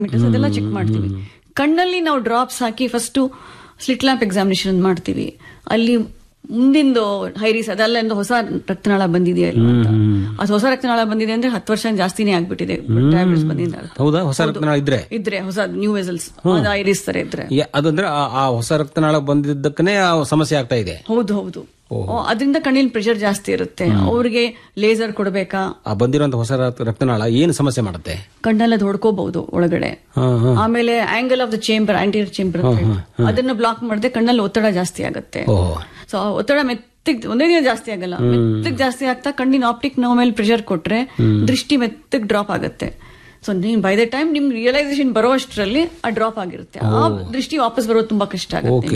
ಅದೆಲ್ಲ ಚೆಕ್ ಮಾಡ್ತೀವಿ. ಕಣ್ಣಲ್ಲಿ ನಾವು ಡ್ರಾಪ್ಸ್ ಹಾಕಿ ಫಸ್ಟ್ ಸ್ಲಿಟ್ ಲ್ಯಾಂಪ್ ಎಕ್ಸಾಮಿನೇಷನ್ ಮಾಡ್ತೀವಿ. ಅಲ್ಲಿ ಮುಂದಿಂದು ಹೈರಿಸ್ ಅದೆಲ್ಲ ಹೊಸ ರಕ್ತನಾಳ ಬಂದಿದೆಯಾ ಅಂತ. ಅದು ಹೊಸ ರಕ್ತನಾಳ ಬಂದಿದೆ ಅಂದ್ರೆ 10 ವರ್ಷ ಜಾಸ್ತಿನೇ ಆಗ್ಬಿಟ್ಟಿದೆ ಡಯಾಬಿಟಿಸ್ ಬಂದಿದೆ. ಹೌದಾ? ಹೊಸ ರಕ್ತನಾಳ ಇದ್ರೆ ಹೊಸ ನ್ಯೂ ವೆಸಲ್ಸ್ ಐರಿಸ್ ತರ ಇದ್ರೆ ಅದಂದ್ರೆ ಆ ಹೊಸ ರಕ್ತನಾಳ ಬಂದಿದ್ದಕ್ಕನೇ ಸಮಸ್ಯೆ ಆಗ್ತಾ ಇದೆ. ಹೌದು. ಅದರಿಂದ ಕಣ್ಣಿನ ಪ್ರೆಷರ್ ಜಾಸ್ತಿ ಇರುತ್ತೆ. ಅವ್ರಿಗೆ ಲೇಸರ್ ಕೊಡ್ಬೇಕಾ? ಬಂದಿರುವಂತ ಹೊಸ ರಕ್ತನಾಳ ಏನು ಸಮಸ್ಯೆ ಮಾಡುತ್ತೆ? ಕಣ್ಣೆಲ್ಲ ಹೊಡ್ಕೋಬಹುದು ಒಳಗಡೆ. ಆಮೇಲೆ angle of the chamber, anterior chamber ಅದನ್ನ ಬ್ಲಾಕ್ ಮಾಡದೆ ಕಣ್ಣಲ್ಲಿ ಒತ್ತಡ ಜಾಸ್ತಿ ಆಗುತ್ತೆ. ಸೊ ಒತ್ತಡ ಒಂದೇ ದಿನ ಜಾಸ್ತಿ ಆಗಲ್ಲ, ಮೆತ್ತಗ್ ಜಾಸ್ತಿ ಆಗ್ತಾ ಕಣ್ಣಿನ ಆಪ್ಟಿಕ್ ನೋವ್ ಮೇಲೆ ಪ್ರೆಷರ್ ಕೊಟ್ರೆ ದೃಷ್ಟಿ ಮೆತ್ತಗ್ ಡ್ರಾಪ್ ಆಗುತ್ತೆ. ಸೊ ನೀನ್ ಬೈ ದ ಟೈಮ್ ನಿಮ್ ರಿಯಲೈಸೇಷನ್ ಬರೋ ಅಷ್ಟರಲ್ಲಿ ಆ ಡ್ರಾಪ್ ಆಗಿರುತ್ತೆ. ಆ ದೃಷ್ಟಿ ವಾಪಸ್ ಬರೋದು ತುಂಬಾ ಕಷ್ಟ ಆಗುತ್ತೆ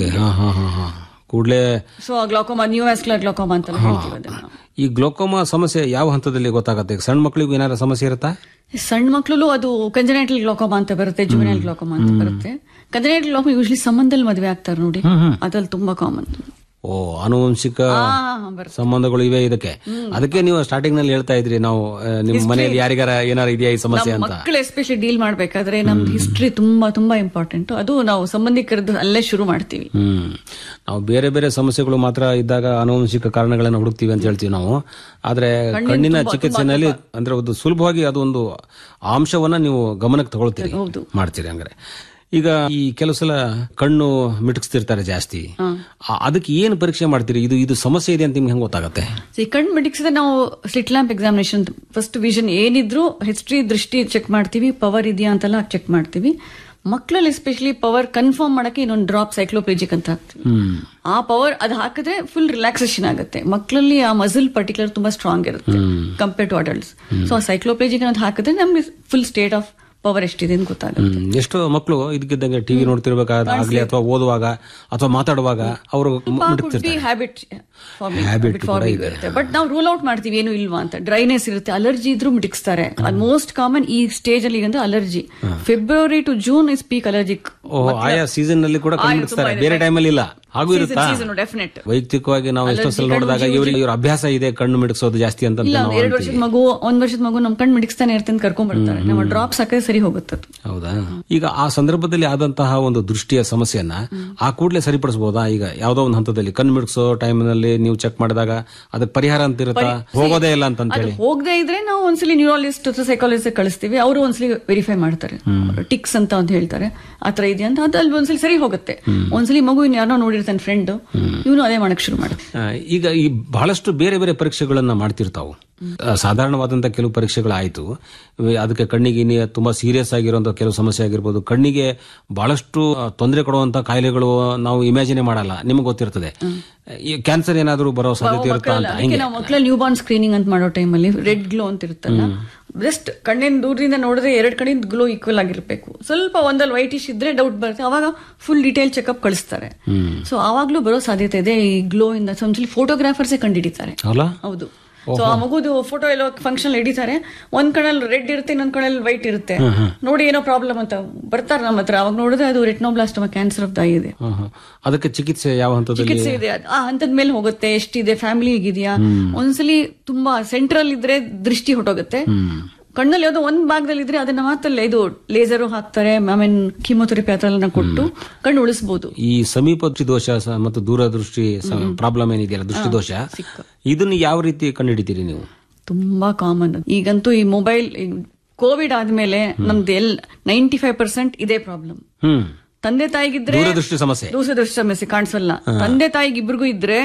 ಕೂಡಲೇ. So glaucoma, new vascular glaucoma ಅಂತ ಹೇಳ್ತೀವಿ ಅದನ್ನ. ಈ ಗ್ಲೋಕೋಮಾ ಸಮಸ್ಯೆ ಯಾವ ಹಂತದಲ್ಲಿ ಗೊತ್ತಾಗುತ್ತೆ? ಸಣ್ಣ ಮಕ್ಕಳಿಗೂ ಏನಾದ್ರು ಸಮಸ್ಯೆ ಇರುತ್ತಾ? ಸಣ್ಣ ಮಕ್ಕಳು ಅದು ಕಂಜನೈಟಲ್ ಗ್ಲೋಕೋಮಾ ಅಂತ ಬರುತ್ತೆ, ಜುವೆನೈಲ್ ಗ್ಲೋಕೋಮಾ ಅಂತ ಬರುತ್ತೆ. ಕಂಜನೈಟಲ್ ಗ್ಲೋಕೋಮಾ ಯೂಶಲಿ ಸಂಬಂಧದಲ್ಲಿ ಮದುವೆ ಆಗ್ತಾರೆ ನೋಡಿ, ಅದ್ರಲ್ಲಿ ತುಂಬಾ ಕಾಮನ್. ಆನುವಂಶಿಕ ಸಂಬಂಧಗಳು ಇವೆ ಇದಕ್ಕೆ. ಅದಕ್ಕೆ ನೀವು ಸ್ಟಾರ್ಟಿಂಗ್ ನಲ್ಲಿ ಹೇಳ್ತಾ ಇದ್ರಿ ನಾವು ನಿಮ್ಮ ಮನೆಯಲ್ಲಿ ಯಾರಿಗಾರ ಏನಾರ ಇದೆಯಾ ಈ ಸಮಸ್ಯೆ ಅಂತ. ಮಕ್ಕಳು ಎಸ್ಪೆಷಲಿ ಡೀಲ್ ಮಾಡ್ಬೇಕಾದ್ರೆ ನಮ್ದು ಹಿಸ್ಟ್ರಿ ತುಂಬಾ ಇಂಪಾರ್ಟೆಂಟ್. ಅದು ನಾವು ಸಂಬಂಧಿಕರದ್ದು ಅಲ್ಲೇ ಶುರು ಮಾಡ್ತೀವಿ. ನಾವು ಬೇರೆ ಬೇರೆ ಸಮಸ್ಯೆಗಳು ಮಾತ್ರ ಇದ್ದಾಗ ಆನುವಂಶಿಕ ಕಾರಣಗಳನ್ನು ಹುಡುಕ್ತಿವಿ ಅಂತ ಹೇಳ್ತೀವಿ ನಾವು. ಆದ್ರೆ ಕಣ್ಣಿನ ಚಿಕಿತ್ಸೆನಲ್ಲಿ ಅಂದ್ರೆ ಒಂದು ಸುಲಭವಾಗಿ ಅದೊಂದು ಅಂಶವನ್ನ ನೀವು ಗಮನಕ್ಕೆ ತಗೊಳ್ತೀರಿ, ಮಾಡ್ತೀರಿ. ಹಂಗಾರೆ ಈಗ ಈ ಕೆಲವು ಸಲ ಕಣ್ಣು ಮಿಟುಕಿಸ್ತಿರ್ತಾರೆ ಜಾಸ್ತಿ, ಅದಕ್ಕೆ ಏನು ಪರೀಕ್ಷೆ ಮಾಡ್ತೀರಿ? ಇದು ಸಮಸ್ಯೆ ಇದೆ ಅಂತ ನಿಮ್ಗೆ ಹೆಂಗ್ ಗೊತ್ತಾಗುತ್ತೆ? ಕಣ್ಣು ಮಿಟುಕಿಸಿದ್ರೆ ನಾವು slit lamp examination first vision ಏನಿದ್ರು ಹಿಸ್ಟ್ರಿ ದೃಷ್ಟಿ ಚೆಕ್ ಮಾಡ್ತೀವಿ, ಪವರ್ ಇದೆಯಾ ಅಂತೆಲ್ಲ ಚೆಕ್ ಮಾಡ್ತೀವಿ. ಮಕ್ಕಳಲ್ಲಿ ಎಸ್ಪೆಷಲಿ ಪವರ್ ಕನ್ಫರ್ಮ್ ಮಾಡಕ್ಕೆ ಇನ್ನೊಂದು ಡ್ರಾಪ್ ಸೈಕ್ಲೋಪ್ಲೇಜಿಕ್ ಅಂತ ಹಾಕ್ತೀವಿ. ಆ ಪವರ್ ಅದು ಹಾಕಿದ್ರೆ ಫುಲ್ ರಿಲ್ಯಾಕ್ಸೇಷನ್ ಆಗುತ್ತೆ. ಮಕ್ಕಳಲ್ಲಿ ಆ ಮಸಲ್ ಪರ್ಟಿಕ್ಯುಲರ್ ತುಂಬಾ ಸ್ಟ್ರಾಂಗ್ ಇರುತ್ತೆ ಕಂಪೇರ್ ಟು ಅಡಲ್ಟ್ಸ್. ಸೊ ಆ ಸೈಕ್ಲೋಪ್ಲೇಜಿಕ್ ಅಂತ ಹಾಕಿದ್ರೆ ನಮ್ಗೆ ಫುಲ್ ಸ್ಟೇಟ್ ಆಫ್ ಪವರ್ ಎಷ್ಟಿದೆ ಅಂತ ಗೊತ್ತಾಗುತ್ತೆ. ಎಷ್ಟೋ ಮಕ್ಕಳು ಇದಕ್ಕಿದ್ದಂಗೆ ಟಿವಿ ನೋಡ್ತಿರ್ಬೇಕಾಗ್ಲಿ ಅಥವಾ ಓದುವಾಗ ಅಥವಾ ಮಾತಾಡುವಾಗ ಅವರು ಬಟ್ ನಾವು ರೂಲ್ ಔಟ್ ಮಾಡ್ತೀವಿ ಏನು ಇಲ್ವಾ ಅಂತ. ಡ್ರೈನೆಸ್ ಇರುತ್ತೆ, ಅಲರ್ಜಿ ಇದ್ರೂ ಮಿಟಿಕ್ಸ್ತಾರೆ. ಅದು ಮೋಸ್ಟ್ ಕಾಮನ್ ಈ ಸ್ಟೇಜ್ ಅಲ್ಲಿ. ಈಗ allergy February to June is peak allergic. ಆಯಾ ಸೀಸನ್ ನಲ್ಲಿ ಕೂಡ ಬೇರೆ ಟೈಮ್ ಅಲ್ಲಿ ಇಲ್ಲ, ಹಾಗೂ ಇರುತ್ತಾ? ವೈಯಕ್ತಿಕವಾಗಿ ನಾವು ಎಷ್ಟೋ ಸಲ ನೋಡಿದಾಗ ಇವ್ರ ಅಭ್ಯಾಸ ಇದೆ ಕಣ್ಣು ಮಿಡಿಸೋದು ಜಾಸ್ತಿ ಅಂತ. 2 ವರ್ಷದ ಮಗು 1 ವರ್ಷದ ಮಗು ನಮ್ ಕಣ್ಣು ಮಿಡಿಸ್ತಾನೆ ಇರ್ತಂತ ಕರ್ಕೊಂಡ್ ಬರ್ತಾರೆ. ನಮ್ಮ ಡ್ರಾಪ್ಸ್ ಹಾಕಿದ್ರೆ ಸರಿ ಹೋಗುತ್ತೆ. ಹೌದಾ? ಈಗ ಆ ಸಂದರ್ಭದಲ್ಲಿ ಆದಂತಹ ಒಂದು ದೃಷ್ಟಿಯ ಸಮಸ್ಯೆಯನ್ನ ಆ ಕೂಡಲೇ ಸರಿಪಡಿಸಬಹುದಾ? ಈಗ ಯಾವ್ದೋ ಒಂದು ಹಂತದಲ್ಲಿ ಕಣ್ಣು ಮಿಡಿಸೋ ಟೈಮ್ ನಲ್ಲಿ ನೀವು ಚೆಕ್ ಮಾಡಿದಾಗ ಅದಕ್ಕೆ ಪರಿಹಾರ ಅಂತ ಇರುತ್ತಾ? ಹೋಗೋದೇ ಇಲ್ಲ ಅಂತ ಹೇಳಿ ಹೋಗದೆ ಇದ್ರೆ ನಾವು ಒಂದ್ಸಲಿ ನ್ಯೂರಾಲಜಿಸ್ಟ್ ಸೈಕಾಲಜಿಸ್ಟ್ ಕಳಿಸ್ತೀವಿ. ಅವರು ಒಂದ್ಸಲಿ ವೆರಿಫೈ ಮಾಡ್ತಾರೆ, ಟಿಕ್ಸ್ ಅಂತ ಹೇಳ್ತಾರೆ, ಆತರ ಇದೆಯಾ ಅಂತ. ಅದಲ್ಲಿ ಒಂದ್ಸಲಿ ಸರಿ ಹೋಗುತ್ತೆ. ಒಂದ್ಸಲಿ ಮಗು ಯಾರೋ ನೋಡಿರ್ತಾನೆ ಫ್ರೆಂಡ್, ಇವನು ಅದೇ ಮಾಡಕ್ ಶುರು ಮಾಡುತ್ತೆ. ಈಗ ಈ ಬಹಳಷ್ಟು ಬೇರೆ ಬೇರೆ ಪರೀಕ್ಷೆಗಳನ್ನ ಮಾಡ್ತಿರ್ತಾವು. ಸಾಧಾರಣವಾದಂತಹ ಕೆಲವು ಪರೀಕ್ಷೆಗಳಾಯ್ತು, ಅದಕ್ಕೆ ಕಣ್ಣಿಗೆ ತುಂಬಾ ಸೀರಿಯಸ್ ಆಗಿರುವಂತಹ ಕೆಲವು ಸಮಸ್ಯೆ ಆಗಿರ್ಬೋದು, ಕಣ್ಣಿಗೆ ಬಹಳಷ್ಟು ತೊಂದರೆ ಕೊಡುವಂತಹ ಕಾಯಿಲೆಗಳು ನಾವು ಇಮ್ಯಾಜಿನ್ ಮಾಡಲ್ಲ, ನಿಮ್ಗೆ ಗೊತ್ತಿರ್ತದೆ. ಕ್ಯಾನ್ಸರ್ ಏನಾದ್ರು ಬರೋ ಸಾಧ್ಯತೆ ಇರುತ್ತಾ ಅಂತ. ನಾವು ಮಕ್ಕಳಲ್ಲಿ ನ್ಯೂ ಬಾರ್ನ್ ಸ್ಕ್ರೀನಿಂಗ್ ಅಂತ ಮಾಡೋ ಟೈಮಲ್ಲಿ ರೆಡ್ ಗ್ಲೋ ಅಂತ ಇರುತ್ತಲ್ಲ, ಜಸ್ಟ್ ಕಣ್ಣಿನ ದೂರದಿಂದ ನೋಡಿದ್ರೆ 2 ಕಡೆಯಿಂದ ಗ್ಲೋ ಈಕ್ವಲ್ ಆಗಿರ್ಬೇಕು. ಸ್ವಲ್ಪ ಒಂದಲ್ಲಿ ವೈಟ್ ಇಶ್ ಇದ್ರೆ ಡೌಟ್ ಬರುತ್ತೆ, ಅವಾಗ ಫುಲ್ ಡೀಟೇಲ್ ಚೆಕ್ಅಪ್ ಕಳಿಸ್ತಾರೆ. ಸೊ ಆವಾಗ್ಲೂ ಬರೋ ಸಾಧ್ಯತೆ ಇದೆ ಈ ಗ್ಲೋ ಇಂದ. ಫೋಟೋಗ್ರಾಫರ್ಸೇ ಕಂಡುಹಿಡಿತಾರೆ. ಹೌದು. ಸೊ ಆ ಮಗುದು ಫೋಟೋ ಎಲ್ಲೋ ಫಂಕ್ಷನ್ ಹಿಡಿತಾರೆ, ಒಂದ್ ಕಣ್ಣಲ್ಲಿ ರೆಡ್ ಇರುತ್ತೆ, ಇನ್ನೊಂದ್ ಕಣ್ಣಲ್ಲಿ ವೈಟ್ ಇರುತ್ತೆ. ನೋಡಿ ಏನೋ ಪ್ರಾಬ್ಲಮ್ ಅಂತ ಬರ್ತಾರೆ ನಮ್ಮ ಹತ್ರ. ಅವಾಗ ನೋಡಿದ್ರೆ ಅದು retinoblastoma cancer of the I ಇದೆ. ಅದಕ್ಕೆ ಚಿಕಿತ್ಸೆ ಯಾವ ಹಂತದಲ್ಲಿ ಚಿಕಿತ್ಸೆ ಇದೆ? ಆ ಹಂತದ ಮೇಲೆ ಹೋಗುತ್ತೆ, ಎಷ್ಟಿದೆ, ಫ್ಯಾಮಿಲಿ ಹೇಗಿದೆಯಾ. ಒಂದ್ಸಲಿ ತುಂಬಾ ಸೆಂಟ್ರಲ್ ಇದ್ರೆ ದೃಷ್ಟಿ ಹೊಟ್ಟೋಗುತ್ತೆ. ಕಣ್ಣಲ್ಲಿ ಯಾವುದೋ ಒಂದ್ ಭಾಗದಲ್ಲಿ ಇದ್ರೆ ಅದನ್ನ ಮಾತ್ರ ಇದು ಲೇಸರ್ ಹಾಕ್ತಾರೆ, ಆಮೇಲೆ ಕೀಮೋಥೆರಪಿ ಅದೆಲ್ಲ ಕೊಟ್ಟು ಕಣ್ಣು ಉಳಿಸಬಹುದು. ಈ ಸಮೀಪ ದೃಷ್ಟಿ ದೋಷ ಮತ್ತು ದೂರದೃಷ್ಟಿ ಪ್ರಾಬ್ಲಮ್ ಏನಿದೆಯಲ್ಲ, ದೃಷ್ಟಿ ದೋಷ, ಇದನ್ನ ಯಾವ ರೀತಿ ಕಂಡುಹಿಡಿತೀರಿ ನೀವು? ತುಂಬಾ ಕಾಮನ್ ಈಗಂತೂ ಈ ಮೊಬೈಲ್ ಕೋವಿಡ್ ಆದ್ಮೇಲೆ ನಮ್ದು 95% ಇದೇ ಪ್ರಾಬ್ಲಮ್. ತಂದೆ ತಾಯಿಗಿದ್ರೆ ದೂರದೃಷ್ಟಿ ಸಮಸ್ಯೆ ಕಾಣಿಸಲ್ಲ, ತಂದೆ ತಾಯಿಗೆ ಇಬ್ರಿಗೂ ಇದ್ರೆ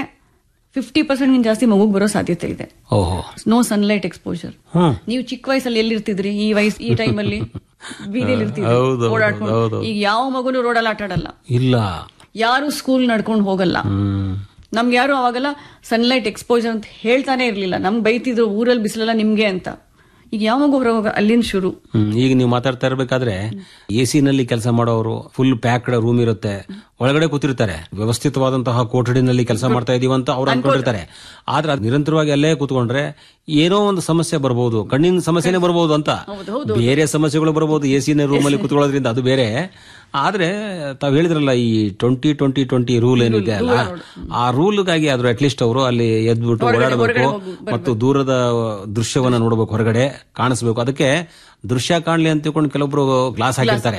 50% ಜಾಸ್ತಿ ಮಗುಗ್ ಬರೋ ಸಾಧ್ಯತೆ ಇದೆ. No sunlight exposure. ನೀವು ಚಿಕ್ಕ ವಯಸ್ಸಲ್ಲಿ ಎಲ್ಲಿರ್ತಿದ್ರಿ? ಈ ಟೈಮಲ್ಲಿ ಬೀದಿಯಲ್ಲಿ ಇರ್ತಿದ್ರಿ ಓಡಾಡ್ಕೊಂಡು. ಈಗ ಯಾವ ಮಗುನು ರೋಡಲ್ಲಿ ಆಟ ಆಡಲ್ಲ, ಇಲ್ಲ ಯಾರು ಸ್ಕೂಲ್ ನಡ್ಕೊಂಡು ಹೋಗಲ್ಲ. ನಮ್ಗೆ ಯಾರು ಅವಾಗೆಲ್ಲ ಸನ್ಲೈಟ್ ಎಕ್ಸ್ಪೋಜರ್ ಅಂತ ಹೇಳ್ತಾನೆ ಇರ್ಲಿಲ್ಲ. ನಮ್ಗೆ ಬೈತಿದ್ರು ಊರಲ್ಲಿ ಬಿಸಿಲಲ್ಲ ನಿಮ್ಗೆ ಅಂತ. ಈಗ ಯಾವ ಮಗು ಹೊರಗೋಗ ಅಲ್ಲಿಂದ ಶುರು. ಈಗ ನೀವು ಮಾತಾಡ್ತಾ ಇರ್ಬೇಕಾದ್ರೆ ಎಸಿ ನಲ್ಲಿ ಕೆಲಸ ಮಾಡೋರು, ಫುಲ್ ಪ್ಯಾಕ್ಡ್ ರೂಮ್ ಇರುತ್ತೆ, ಒಳಗಡೆ ಕೂತಿರ್ತಾರೆ, ವ್ಯವಸ್ಥಿತವಾದಂತಹ ಕೊಠಡಿನಲ್ಲಿ ಕೆಲಸ ಮಾಡ್ತಾ ಇದೀವಿ ಅಂತ ಅವ್ರು ಅನ್ಕೊಂಡಿರ್ತಾರೆ. ಆದ್ರೆ ನಿರಂತರವಾಗಿ ಅಲ್ಲೇ ಕೂತ್ಕೊಂಡ್ರೆ ಏನೋ ಒಂದು ಸಮಸ್ಯೆ ಬರಬಹುದು, ಕಣ್ಣಿನ ಸಮಸ್ಯೆನೇ ಬರಬಹುದು ಅಂತ. ಬೇರೆ ಸಮಸ್ಯೆಗಳು ಬರಬಹುದು ಎಸಿನ ರೂಮ್ ಅಲ್ಲಿ ಕೂತ್ಕೊಳ್ಳೋದ್ರಿಂದ, ಅದು ಬೇರೆ. ಆದ್ರೆ ತಾವ್ ಹೇಳಿದ್ರಲ್ಲ ಈ 20-20-20 ರೂಲ್ ಏನಿದೆ ಅಲ್ಲ, ಆ ರೂಲ್ಗಾಗಿ ಆದ್ರೂ ಅಟ್ಲೀಸ್ಟ್ ಅವರು ಅಲ್ಲಿ ಎದ್ಬಿಟ್ಟು ಓಡಾಡಬೇಕು ಮತ್ತು ದೂರದ ದೃಶ್ಯವನ್ನ ನೋಡಬೇಕು, ಹೊರಗಡೆ ಕಾಣಿಸ್ಬೇಕು. ಅದಕ್ಕೆ ದೃಶ್ಯ ಕಾಣ್ಲಿ ಅಂತ ತಿಳ್ಕೊಂಡು ಕೆಲವೊಬ್ರು ಗ್ಲಾಸ್ ಹಾಕಿರ್ತಾರೆ.